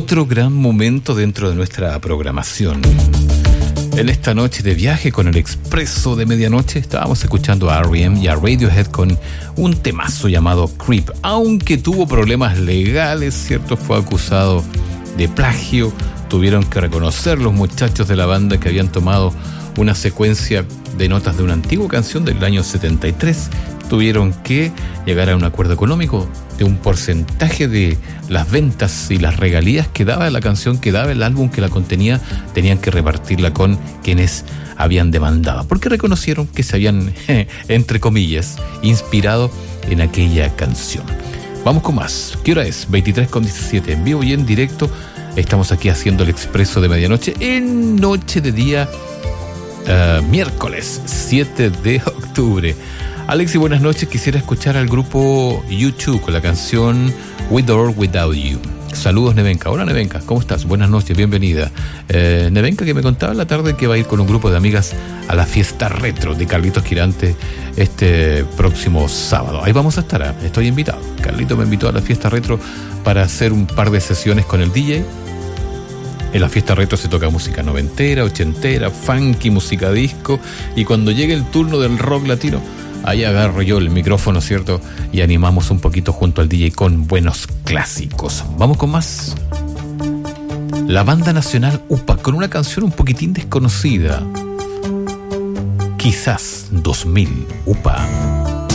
otro gran momento dentro de nuestra programación. En esta noche de viaje con el Expreso de Medianoche estábamos escuchando a R.E.M. y a Radiohead con un temazo llamado Creep. Aunque tuvo problemas legales, ¿cierto? Fue acusado de plagio. Tuvieron que reconocer los muchachos de la banda que habían tomado una secuencia de notas de una antigua canción del año 73. Tuvieron que llegar a un acuerdo económico de un porcentaje de las ventas y las regalías que daba la canción, que daba el álbum que la contenía. Tenían que repartirla con quienes habían demandado, porque reconocieron que se habían, entre comillas, inspirado en aquella canción. Vamos con más. ¿Qué hora es? 23:17, en vivo y en directo. Estamos aquí haciendo el Expreso de Medianoche en noche de día miércoles 7 de octubre. Alexi, buenas noches. Quisiera escuchar al grupo U2 con la canción With or Without You. Saludos, Nevenka. Hola, Nevenka, ¿cómo estás? Buenas noches, bienvenida. Nevenka, que me contaba en la tarde que va a ir con un grupo de amigas a la fiesta retro de Carlitos Quirante este próximo sábado. Ahí vamos a estar, estoy invitado. Carlito me invitó a la fiesta retro para hacer un par de sesiones con el DJ. En la fiesta retro se toca música noventera, ochentera, funky, música disco, y cuando llegue el turno del rock latino, ahí agarro yo el micrófono, ¿cierto? Y animamos un poquito junto al DJ con buenos clásicos. Vamos con más. La banda nacional UPA con una canción un poquitín desconocida. Quizás 2000 UPA.